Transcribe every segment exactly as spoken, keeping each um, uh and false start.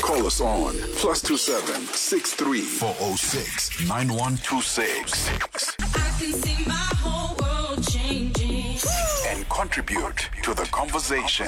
Call us on plus two seven six three four zero six nine one two six. I can see my whole world changing. And contribute to the conversation.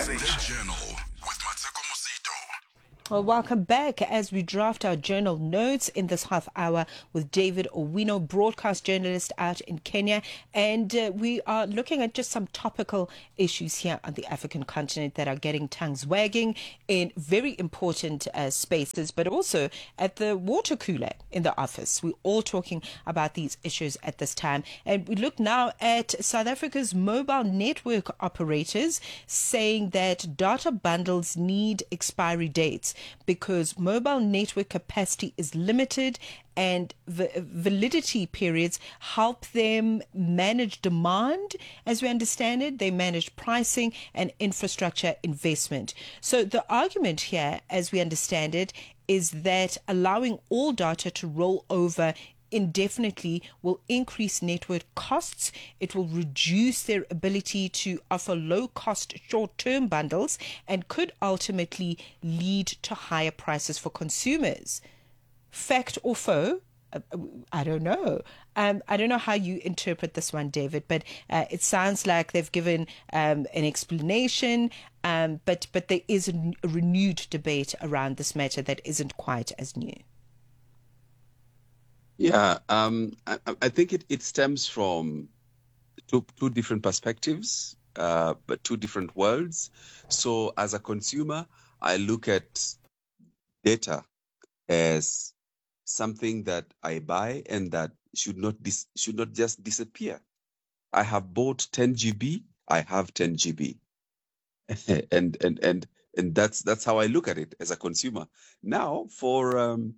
Well, welcome back as we draft our journal notes in this half hour with David Owino, broadcast journalist out in Kenya. And uh, we are looking at just some topical issues here on the African continent that are getting tongues wagging in very important uh, spaces, but also at the water cooler in the office. We're all talking about these issues at this time. And we look now at South Africa's mobile network operators saying that data bundles need expiry dates, because mobile network capacity is limited and v- validity periods help them manage demand. As we understand it, they manage pricing and infrastructure investment. So the argument here, as we understand it, is that allowing all data to roll over indefinitely will increase network costs. It will reduce their ability to offer low-cost short-term bundles and could ultimately lead to higher prices for consumers. Fact or foe? I don't know. Um, I don't know how you interpret this one, David, but uh, it sounds like they've given um, an explanation, um, but, but there is a, a renewed debate around this matter that isn't quite as new. Yeah, um, I, I think it, it stems from two, two different perspectives, uh, but two different worlds. So as a consumer, I look at data as something that I buy and that should not dis- should not just disappear. I have bought ten gigabytes, I have ten gigabytes. and and and and that's that's how I look at it as a consumer. Now for um,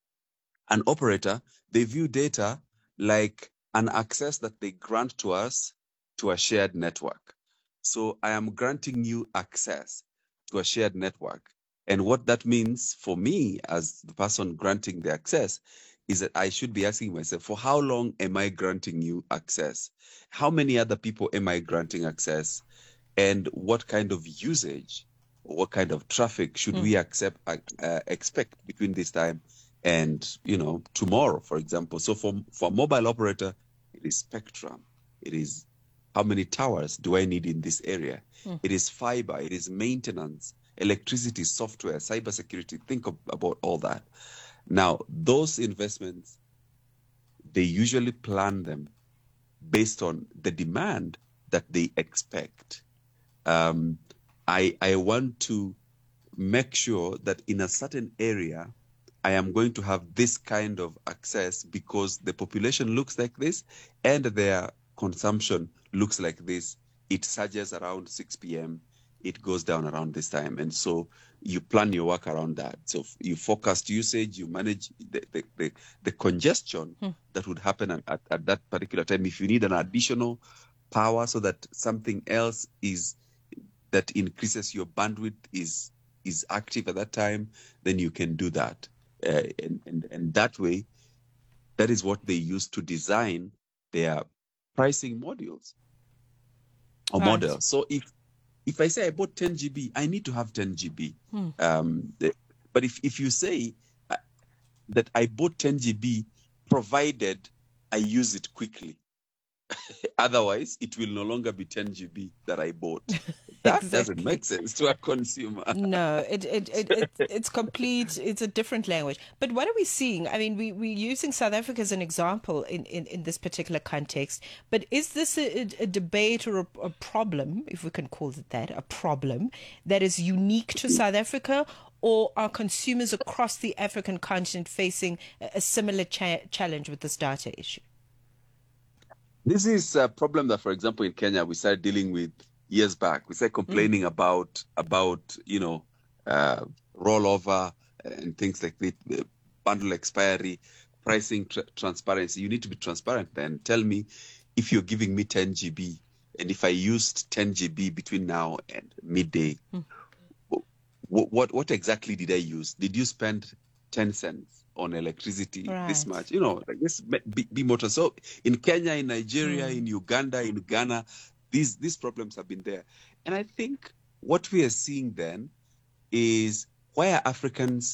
an operator, they view data like an access that they grant to us to a shared network. So I am granting you access to a shared network. And what that means for me as the person granting the access is that I should be asking myself, for how long am I granting you access? How many other people am I granting access? And what kind of usage or what kind of traffic should mm. we accept, uh, expect between this time and, you know, tomorrow, for example? So for, for a mobile operator, it is spectrum. It is how many towers do I need in this area? Mm. It is fiber. It is maintenance, electricity, software, cybersecurity. Think of, about all that. Now, those investments, they usually plan them based on the demand that they expect. Um, I, I want to make sure that in a certain area, I am going to have this kind of access because the population looks like this and their consumption looks like this. It surges around six p.m. It goes down around this time. And so you plan your work around that. So you forecast usage, you manage the, the, the, the congestion hmm. that would happen at, at, at that particular time. If you need an additional power so that something else is that increases your bandwidth is is active at that time, then you can do that. Uh, and, and, and that way, that is what they use to design their pricing modules or right. models. So if if I say I bought ten gigabytes, I need to have ten gigabytes. Hmm. Um, the, but if, if you say uh, that I bought ten gigabytes, provided I use it quickly, otherwise it will no longer be ten gigabytes that I bought. That exactly. doesn't make sense to a consumer. No, it, it, it, it it's complete. It's a different language. But what are we seeing? I mean, we, we're using South Africa as an example in, in, in this particular context. But is this a, a debate or a, a problem, if we can call it that, a problem that is unique to South Africa? Or are consumers across the African continent facing a, a similar cha- challenge with this data issue? This is a problem that, for example, in Kenya, we started dealing with years back. We started complaining mm. about, about you know, uh, rollover and things like that, the bundle expiry, pricing tr- transparency. You need to be transparent and tell me if you're giving me ten gigabytes and if I used ten gigabytes between now and midday, mm. what, what what exactly did I use? Did you spend ten cents on electricity right. this much? You know, like this be, be motor. So in Kenya, in Nigeria, mm. in Uganda, in Ghana, these these problems have been there. And I think what we are seeing then is why are Africans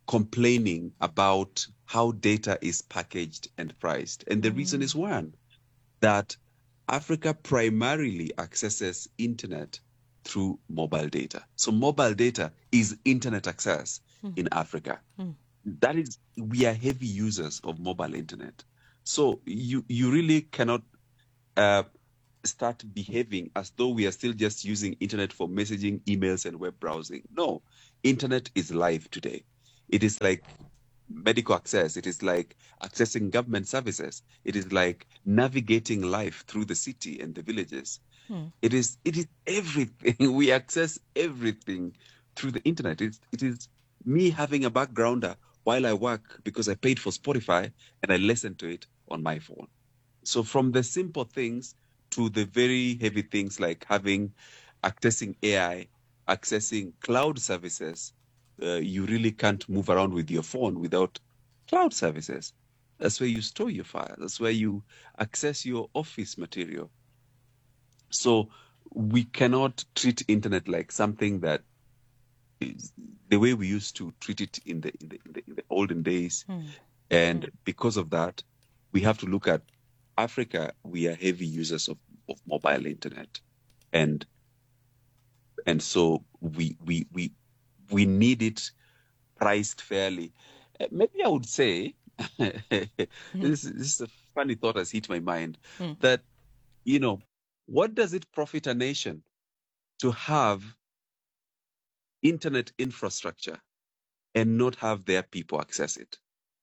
complaining about how data is packaged and priced. And the mm. reason is one, that Africa primarily accesses internet through mobile data. So mobile data is internet access mm. in Africa. Mm. That is, we are heavy users of mobile internet. So you, you really cannot uh, start behaving as though we are still just using internet for messaging, emails, and web browsing. No, internet is live today. It is like medical access. It is like accessing government services. It is like navigating life through the city and the villages. Hmm. It is it is everything. We access everything through the internet. It's, it is me having a backgrounder while I work because I paid for Spotify and I listen to it on my phone. So from the simple things to the very heavy things like having, accessing A I, accessing cloud services, uh, you really can't move around with your phone without cloud services. That's where you store your files. That's where you access your office material. So we cannot treat internet like something that is the way we used to treat it in the in the, in the, in the olden days. Mm. And mm. because of that, we have to look at Africa. We are heavy users of, of mobile internet, and and so we we we we need it priced fairly. Uh, maybe I would say mm. this, this is a funny thought has hit my mind mm. that you know. What does it profit a nation to have internet infrastructure and not have their people access it?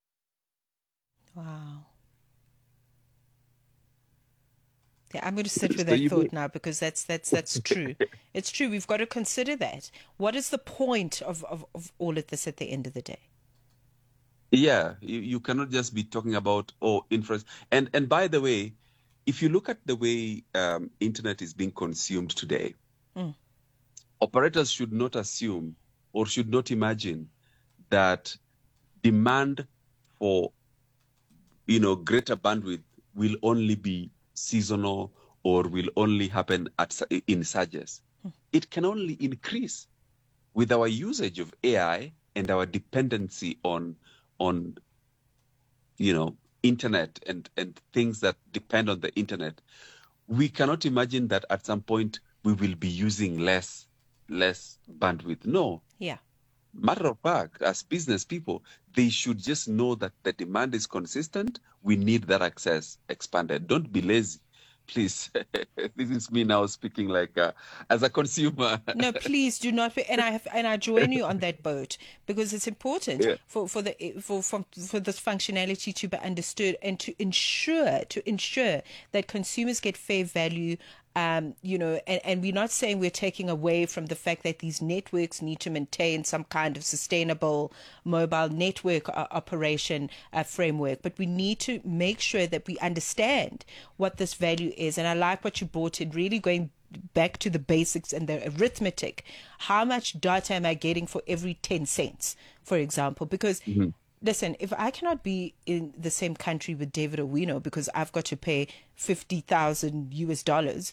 Wow. Yeah, I'm going to sit with that so thought now because that's that's that's true. It's true. We've got to consider that. What is the point of, of, of all of this at the end of the day? Yeah, you, you cannot just be talking about, oh, infrastructure. And, and by the way, if you look at the way um, internet is being consumed today, mm. operators should not assume or should not imagine that demand for, you know, greater bandwidth will only be seasonal or will only happen at in surges. Mm. It can only increase with our usage of A I and our dependency on on, you know, internet and, and things that depend on the internet. We cannot imagine that at some point we will be using less less bandwidth. No. Yeah. Matter of fact, as business people, they should just know that the demand is consistent. We need that access expanded. Don't be lazy. Please, this is me now speaking like uh, as a consumer. No, please do not. Be, and I have, and I join you on that boat because it's important yeah. for for the for, for for this functionality to be understood and to ensure to ensure that consumers get fair value. Um, you know, and, and we're not saying we're taking away from the fact that these networks need to maintain some kind of sustainable mobile network uh, operation uh, framework, but we need to make sure that we understand what this value is. And I like what you brought in, really going back to the basics and the arithmetic. How much data am I getting for every ten cents, for example? Because mm-hmm. Listen, if I cannot be in the same country with David Owino because I've got to pay fifty thousand U S dollars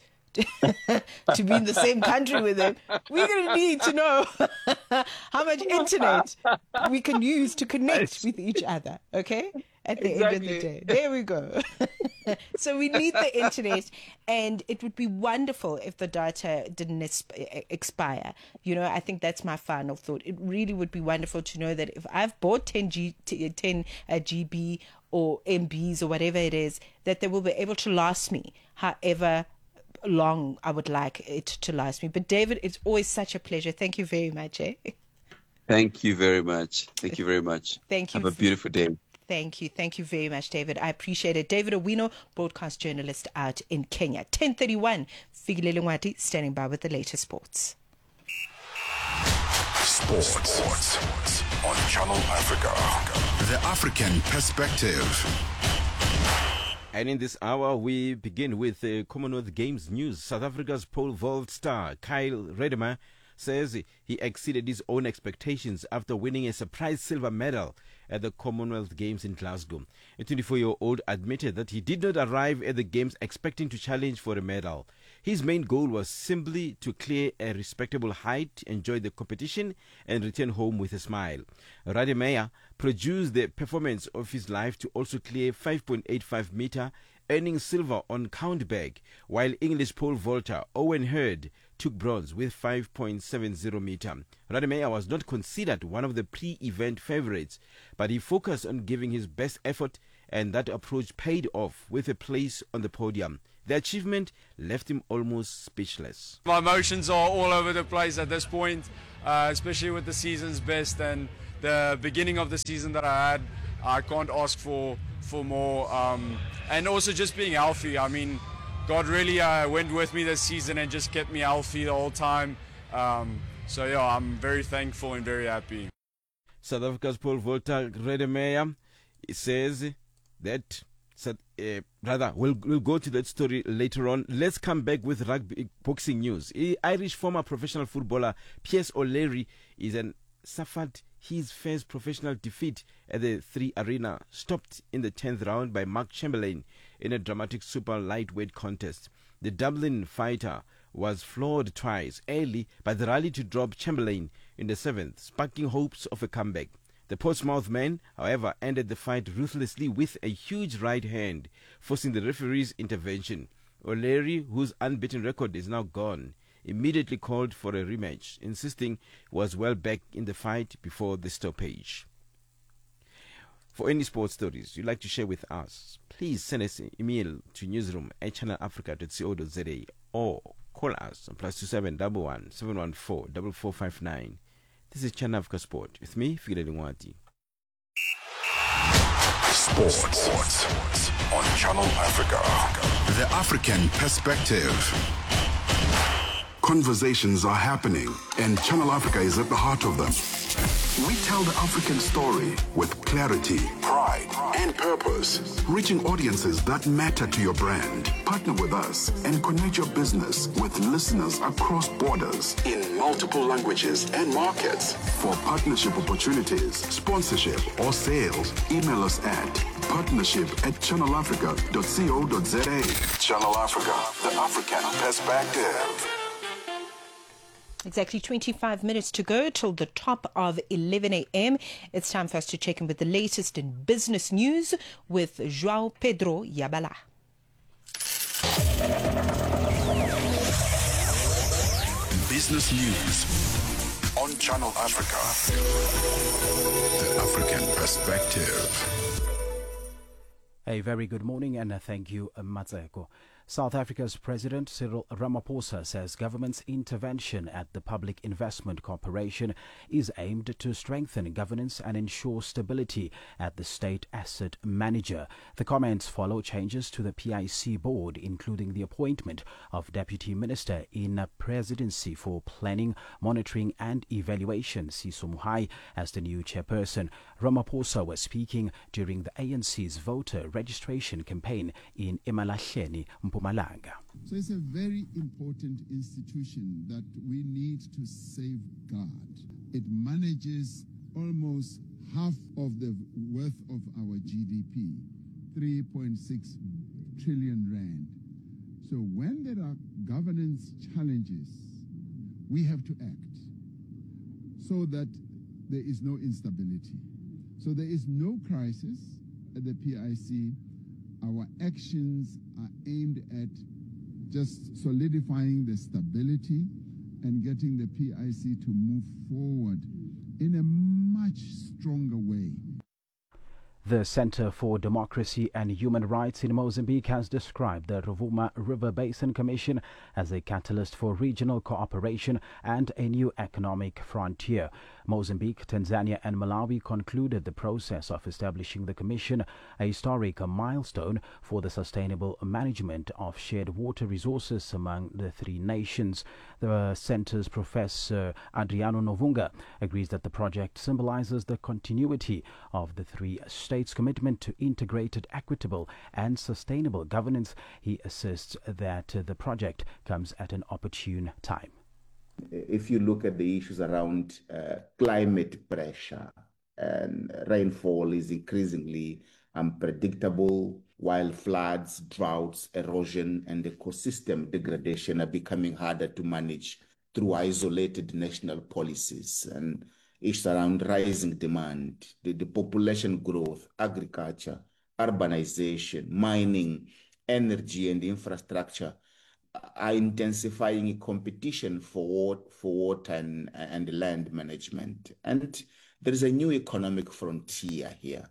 to be in the same country with him, we're going to need to know how much internet we can use to connect with each other, okay? At the exactly. end of the day. There we go. So we need the internet, and it would be wonderful if the data didn't expire. You know, I think that's my final thought. It really would be wonderful to know that if I've bought ten G, ten uh, G B or M Bs or whatever it is, that they will be able to last me however long I would like it to last me. But David, it's always such a pleasure. Thank you very much. Eh? Thank you very much. Thank you very much. Thank you. Have a beautiful day. Thank you. Thank you very much, David. I appreciate it. David Owino, broadcast journalist out in Kenya. ten thirty-one, Figilele Ngwati standing by with the latest sports. Sports. Sports on Channel Africa. The African perspective. And in this hour, we begin with the Commonwealth Games news. South Africa's pole vault star, Kyle Redemer, says he exceeded his own expectations after winning a surprise silver medal at the Commonwealth Games in Glasgow. A twenty-four-year-old admitted that he did not arrive at the Games expecting to challenge for a medal. His main goal was simply to clear a respectable height, enjoy the competition, and return home with a smile. Rademacher produced the performance of his life to also clear five point eight five meter, earning silver on countback, while English pole vaulter Owen Hurd took bronze with five point seven zero meter. Rademacher was not considered one of the pre-event favorites, but he focused on giving his best effort, and that approach paid off with a place on the podium. The achievement left him almost speechless. My emotions are all over the place at this point, uh, especially with the season's best and the beginning of the season that I had. I can't ask for for more, um, and also just being healthy. I mean, God really uh, went with me this season and just kept me healthy the whole time. Um, so yeah, I'm very thankful and very happy. South Africa's pole vaulter Rademacher says that. Uh, rather, we'll, we'll go to that story later on. Let's come back with rugby boxing news. Uh, Irish former professional footballer Piers O'Leary is an suffered his first professional defeat at the Three Arena, stopped in the tenth round by Mark Chamberlain in a dramatic super lightweight contest. The Dublin fighter was floored twice early, but rallied to drop Chamberlain in the seventh, sparking hopes of a comeback. The Portsmouth man, however, ended the fight ruthlessly with a huge right hand, forcing the referee's intervention. O'Leary, whose unbeaten record is now gone, immediately called for a rematch, insisting he was well back in the fight before the stoppage. For any sports stories you'd like to share with us, please send us an email to newsroom at channel africa dot co dot za or call us on plus two seven one one seven one four four four five nine. This is Channel Africa Sport with me, Fikile Lingwati. Sports. Sports on Channel Africa. The African perspective. Conversations are happening, and Channel Africa is at the heart of them. We tell the African story with clarity, pride, and purpose, reaching audiences that matter to your brand. Partner with us and connect your business with listeners across borders in multiple languages and markets. For partnership opportunities, sponsorship, or sales, email us at partnership at channel africa dot co dot za. Channel Africa, the African perspective. Exactly twenty-five minutes to go till the top of eleven a.m. It's time for us to check in with the latest in business news with João Pedro Yabala. Business news on Channel Africa. The African perspective. A very good morning and thank you, Matseko. South Africa's President Cyril Ramaphosa says government's intervention at the Public Investment Corporation is aimed to strengthen governance and ensure stability at the state asset manager. The comments follow changes to the P I C board, including the appointment of Deputy Minister in Presidency for Planning, Monitoring and Evaluation, Siso Muhai, as the new chairperson. Ramaphosa was speaking during the A N C's voter registration campaign in Emalahleni, Mpumalanga. So it's a very important institution that we need to safeguard. It manages almost half of the worth of our G D P, three point six trillion rand. So when there are governance challenges, we have to act so that there is no instability. So there is no crisis at the P I C. Our actions are aimed at just solidifying the stability and getting the P I C to move forward in a much stronger way. The Center for Democracy and Human Rights in Mozambique has described the Rovuma River Basin Commission as a catalyst for regional cooperation and a new economic frontier. Mozambique, Tanzania and Malawi concluded the process of establishing the commission, a historic milestone for the sustainable management of shared water resources among the three nations. The center's Professor Adriano Novunga agrees that the project symbolizes the continuity of the three states' commitment to integrated, equitable and sustainable governance. He assists that the project comes at an opportune time. If you look at the issues around uh, climate pressure and rainfall is increasingly unpredictable, while floods, droughts, erosion, and ecosystem degradation are becoming harder to manage through isolated national policies. And it's around rising demand, the, the population growth, agriculture, urbanization, mining, energy, and infrastructure are intensifying competition for, for water and, and land management. And there is a new economic frontier here.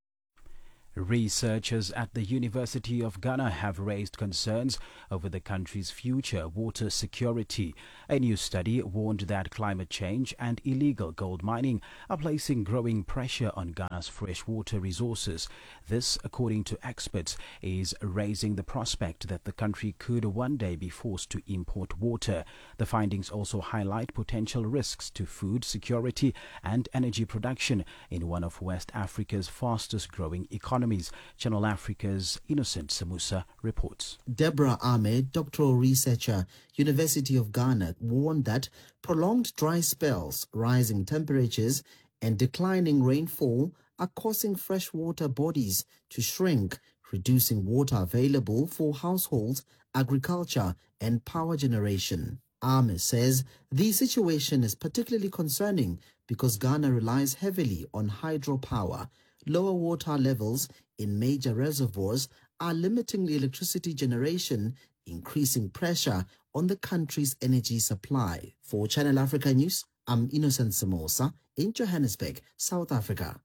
Researchers at the University of Ghana have raised concerns over the country's future water security. A new study warned that climate change and illegal gold mining are placing growing pressure on Ghana's freshwater resources. This, according to experts, is raising the prospect that the country could one day be forced to import water. The findings also highlight potential risks to food security and energy production in one of West Africa's fastest growing economies. Channel Africa's Innocent Samusa reports. Deborah Ahmed, doctoral researcher, University of Ghana, warned that prolonged dry spells, rising temperatures, and declining rainfall are causing freshwater bodies to shrink, reducing water available for households, agriculture, and power generation. Ahmed says the situation is particularly concerning because Ghana relies heavily on hydropower. Lower water levels in major reservoirs are limiting electricity generation, increasing pressure on the country's energy supply. For Channel Africa News, I'm Innocent Samosa in Johannesburg, South Africa.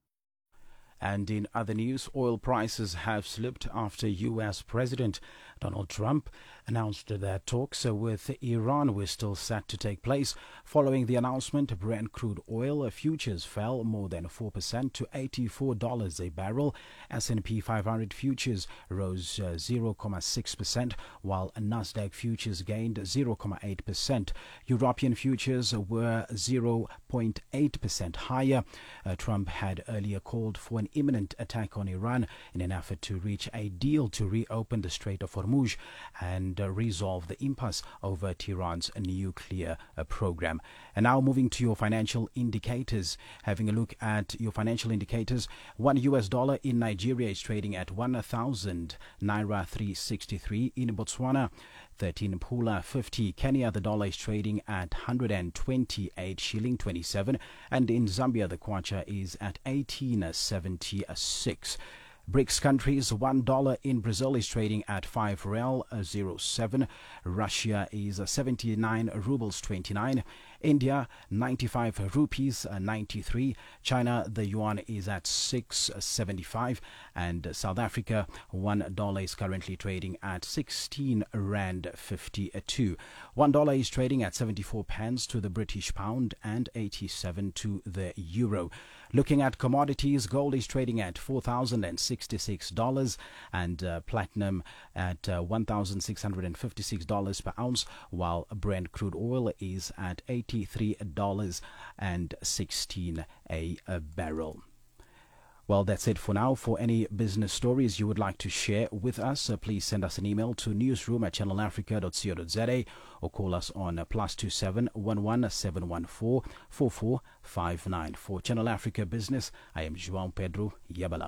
And in other news, oil prices have slipped after U S President Donald Trump announced that talks with Iran were still set to take place. Following the announcement, Brent crude oil futures fell more than four percent to eighty-four dollars a barrel. S and P five hundred futures rose uh, zero point six percent, while Nasdaq futures gained zero point eight percent. European futures were zero point eight percent higher. Uh, Trump had earlier called for an imminent attack on Iran in an effort to reach a deal to reopen the Strait of Hormuz and uh, resolve the impasse over Tehran's nuclear uh, program. And now moving to your financial indicators. Having a look at your financial indicators, one U S dollar in Nigeria is trading at one thousand naira three sixty-three. In Botswana, thirteen pula fifty. Kenya, the dollar is trading at one hundred twenty-eight shilling twenty-seven, and in Zambia the kwacha is at eighteen seventy-six. BRICS countries, one dollar in Brazil is trading at five real zero seven. Russia is seventy-nine rubles twenty-nine. India, ninety-five rupees ninety-three. China, the yuan is at six seventy-five. And South Africa, one dollar is currently trading at sixteen rand fifty-two. one dollar is trading at seventy-four pence to the British pound and eighty-seven to the euro. Looking at commodities, gold is trading at four thousand sixty-six dollars and uh, platinum at uh, one thousand six hundred fifty-six dollars per ounce, while Brent crude oil is at eighty-three dollars and sixteen cents a, a barrel. Well, that's it for now. For any business stories you would like to share with us, uh, please send us an email to newsroom at channel africa dot co dot za or call us on uh, plus two seven one one seven one four four four five nine. For Channel Africa Business, I am João Pedro Yabala.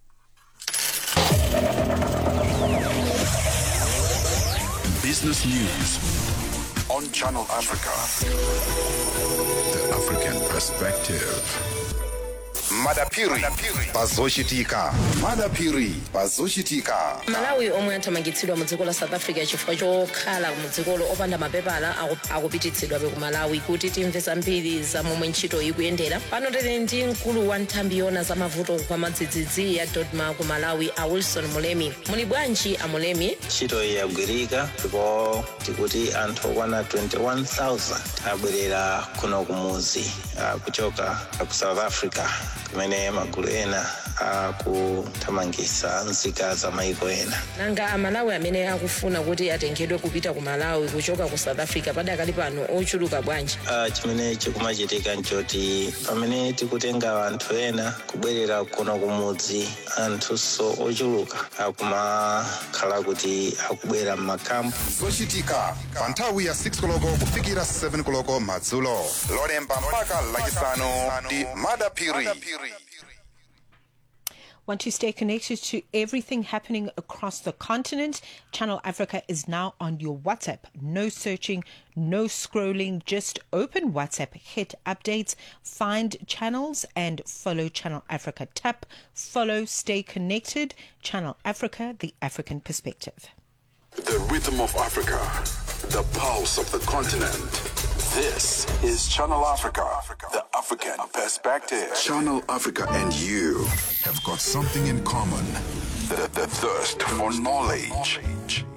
Business News on Channel Africa. The African Perspective. Madapiri Bazoshitika. Madapiri Bazoshitika. Malawi omwe athamangitsidwa mu dziko la South Africa chifukwa chokhala mu dzikolo opanda mapepala akupititsidwa ku Malawi kuti timve zambiri za momwe ntchito ikuyendera. Pano tili ndi mkulu wa nthambi yona za mavuto kwa madzidzidzi ya Dodma ku Malawi, a Wilson Mulemi. Muli bwanji a Mulemi? Ntchito yagwirika ndipo tikuti anthu okwana twenty-one thousand abwerera kuno kumuzi kuchoka ku South Africa, kumene magulu ena akuthamangitsa nzika za maiko ena. Nanga amalawi amene akufuna kuti atengedwe kupita ku Malawi kuchoka ku South Africa padakali pano ochuluka bwanji? Uh, chimene chikumachitika nchoti pamene tikutenga anthu ena kubwerera kuno kumudzi, anthuso ochuluka akumakhala kuti akubwera m'makampu. Zochitika pa nthawi ya six koloko kufikira seven koloko madzulo, lolemba mpaka lachisanu ndi Madapiri. Want to stay connected to everything happening across the continent? Channel Africa is now on your WhatsApp. No searching, no scrolling, just open WhatsApp, hit updates, find channels and follow Channel Africa. Tap, follow, stay connected. Channel Africa, the African perspective. The rhythm of Africa, the pulse of the continent. This is Channel Africa, the African perspective. Channel Africa and you have got something in common. The, the thirst for knowledge.